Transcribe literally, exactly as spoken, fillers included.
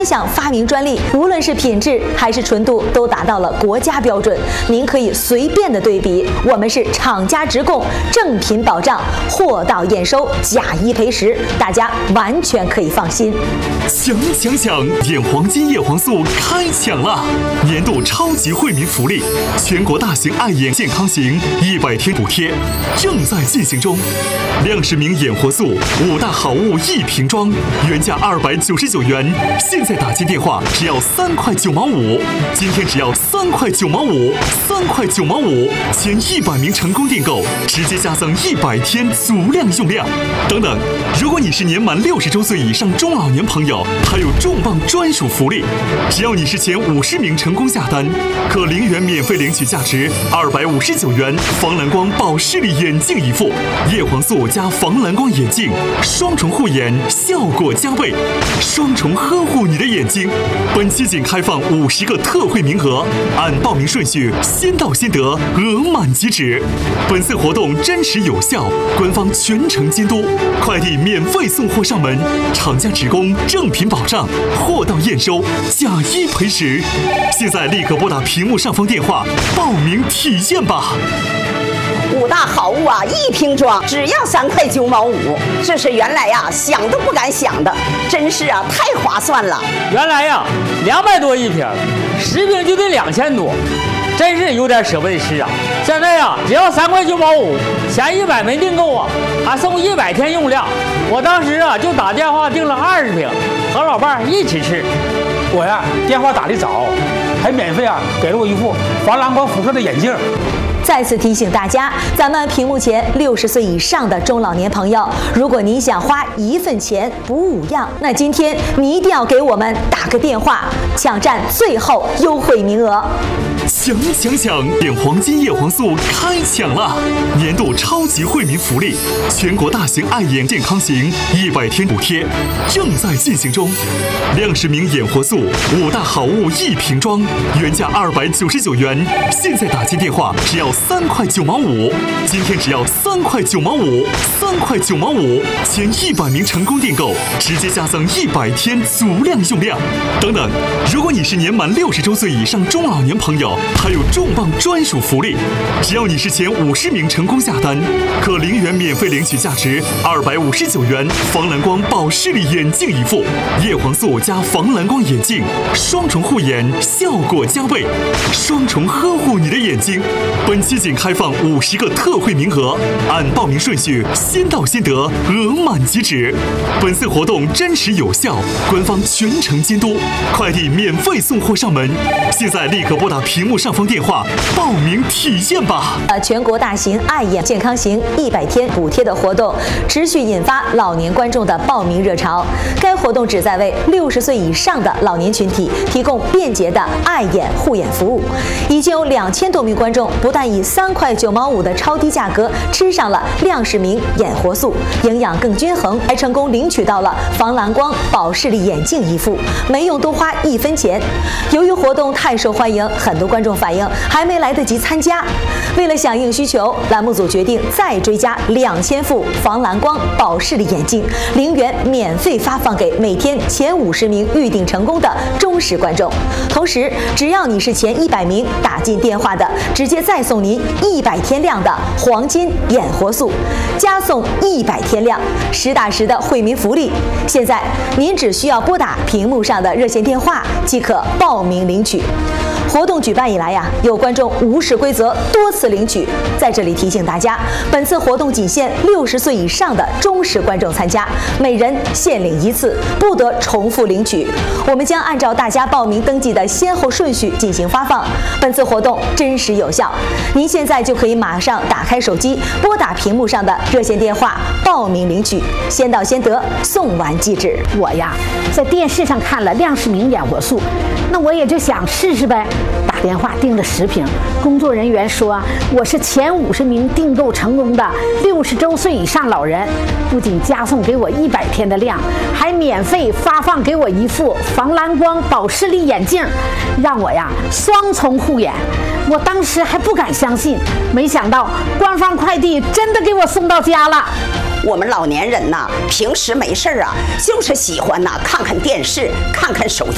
项发明专利，无论是品质还是纯度，都达到了国家标准。您可以随便的对比，我们是厂家直供，正品保障，货到验收，假一赔十，大家完全可以放心。 想想想，眼黄金叶黄素开抢了！年度超级惠民福利，全国大型爱眼健康行一百天补贴正在进行中。亮视明眼活素五大好物一瓶装，原价二百九十九元，现在打进电话只要三块九毛五，今天只要三块九毛五，三块九毛五，前一百名成功订购，直接加赠一百天足量用量。等等，如果你是年满六十周岁以上中老年朋友，还有重磅专属福利，只要你是前五十名成功下单，可零元免费领取价值二百五十九元防蓝光保视力眼镜一副，叶黄素加防蓝光眼镜，双重护眼，效果加倍，双重呵护你的眼睛。本期仅开放五十个特惠名额，按报名顺序先到先得，额满即止。本次活动真实有效，官方全程监督，快递免费送货上门，厂家直供，正品保障，货到验收，假一赔十。现在立刻拨打屏幕上方电话报名体验吧。 五大好物啊，一瓶装只要三块九毛五，这是原来呀、啊、想都不敢想的，真是啊太划算了。 原来呀两百多一瓶，十瓶就得两千多，真是有点舍不得吃啊。现在呀只要三块九毛五，前一百名订购啊，还送一百天用量。我当时啊就打电话订了二十瓶，和老伴儿一起吃。 我呀电话打得早，还免费啊给了我一副防蓝光辐射的眼镜。 再次提醒大家，咱们屏幕前六十岁以上的中老年朋友，如果您想花一份钱补五样，那今天你一定要给我们打个电话，抢占最后优惠名额。 想想想，眼黄金叶黄素开抢了！年度超级惠民福利，全国大型爱眼健康行一百天补贴正在进行中。亮视明眼活素五大好物一瓶装，原价二百九十九元，现在打进电话只要三块九毛五，今天只要三块九毛五，三块九毛五，前一百名成功订购，直接加赠一百天足量用量。等等，如果你是年满六十周岁以上中老年朋友，还有重磅专属福利，只要你是前五十名成功下单，可零元免费领取价值二百五十九元防蓝光保视力眼镜一副，叶黄素加防蓝光眼镜，双重护眼，效果加倍，双重呵护你的眼睛。本期仅开放五十个特惠名额，按报名顺序先到先得，额满即止。本次活动真实有效，官方全程监督，快递免费送货上门。现在立刻拨打屏幕上方电话报名体验吧。 呃，全国大型爱眼健康行一百天补贴的活动持续引发老年观众的报名热潮。该活动旨在为六十岁以上的老年群体提供便捷的爱眼护眼服务。已经有两千多名观众不但以三块九毛五的超低价格吃上了亮视明眼活素，营养更均衡，还成功领取到了防蓝光保视力眼镜一副，没用多花一分钱。由于活动太受欢迎，很多观众反映还没来得及参加。为了响应需求，栏目组决定再追加两千副防蓝光保视力眼镜，零元免费发放给每天前五十名预订成功的忠实观众。同时，只要你是前一百名打进电话的，直接再送您一百天量的黄金眼活素，加送一百天量，实打实的惠民福利。现在您只需要拨打屏幕上的热线电话即可报名领取。活动举办以来呀，有观众无视规则多次领取。在这里提醒大家，本次活动仅限六十岁以上的忠实观众参加，每人限领一次，不得重复领取。我们将按照大家报名登记的先后顺序进行发放。本次活动真实有效，您现在就可以马上打开手机，拨打屏幕上的热线电话报名领取，先到先得，送完即止。 我呀，在电视上看了亮视明眼活素，那我也就想试试呗。打电话订了十瓶，工作人员说我是前五十名订购成功的六十周岁以上老人，不仅加送给我一百天的量，还免费发放给我一副防蓝光保视力眼镜，让我呀双重护眼。我当时还不敢相信，没想到官方快递真的给我送到家了。 我们老年人呐，平时没事啊，就是喜欢呐看看电视，看看手机。